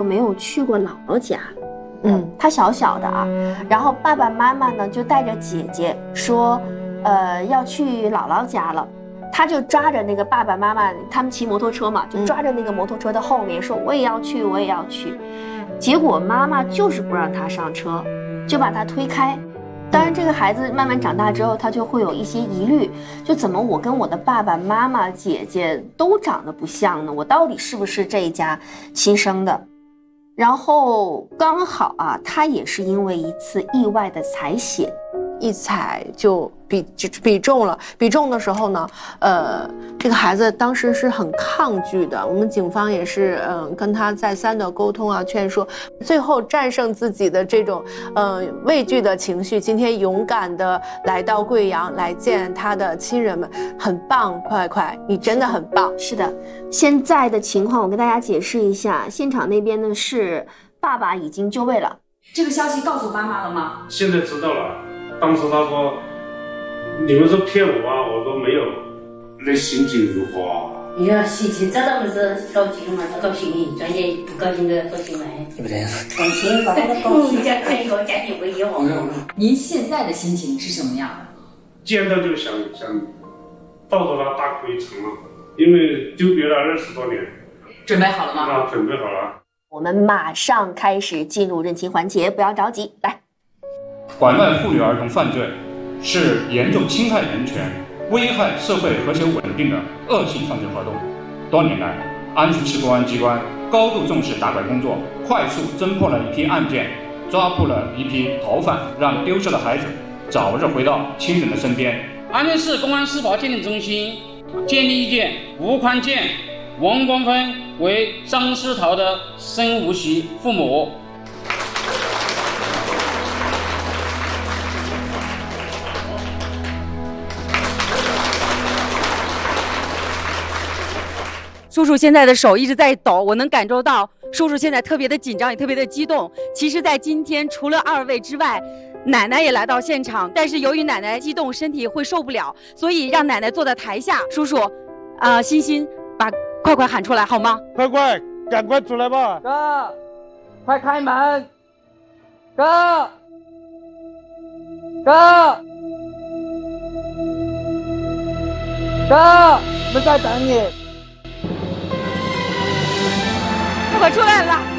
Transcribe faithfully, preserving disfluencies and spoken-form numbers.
没有去过姥姥家。嗯，他小小的啊，然后爸爸妈妈呢就带着姐姐说，呃，要去姥姥家了。他就抓着那个爸爸妈妈，他们骑摩托车嘛，就抓着那个摩托车的后面说我也要去，我也要去。结果妈妈就是不让他上车，就把他推开。当然，这个孩子慢慢长大之后，他就会有一些疑虑，就怎么我跟我的爸爸妈妈、姐姐都长得不像呢？我到底是不是这一家亲生的？然后刚好啊，他也是因为一次意外的采血， 一采就比比中了。比中的时候呢，呃，这个孩子当时是很抗拒的。我们警方也是嗯、呃、跟他再三的沟通啊，劝说，最后战胜自己的这种呃畏惧的情绪，今天勇敢的来到贵阳来见他的亲人们，很棒，快快，你真的很棒。 是的，现在的情况我跟大家解释一下，现场那边呢是爸爸已经就位了。 这个消息告诉妈妈了吗？ 现在知道了。当时他说你们是骗我啊，我说没有。那心情如何啊？ 哎呀，心情这当然是高兴嘛，高兴的，专业不高兴的高兴来。 对不对？ 高兴，把他高兴家开个家庭会好。 您现在的心情是什么样的？ 见到就想想抱着他大哭一场了，因为纠别了二十多年。 准备好了吗？ 啊，准备好了。 我们马上开始进入认亲环节，不要着急，来。 拐卖妇女儿童犯罪是严重侵害人权、危害社会和谐稳定的恶性犯罪活动。多年来，安徽市公安机关高度重视打拐工作，快速侦破了一批案件，抓捕了一批逃犯，让丢失的孩子早日回到亲人的身边。 安徽市公安司法鉴定中心鉴定意见：吴宽建、王光芬为张思桃的生无息父母。 叔叔现在的手一直在抖，我能感受到叔叔现在特别的紧张，也特别的激动。其实在今天除了二位之外，奶奶也来到现场，但是由于奶奶激动，身体会受不了，所以让奶奶坐在台下。叔叔啊、呃，欣欣把快快喊出来好吗？ 快快赶快出来吧。 哥，快开门。哥，哥，哥，我们在等你。 快快出来了。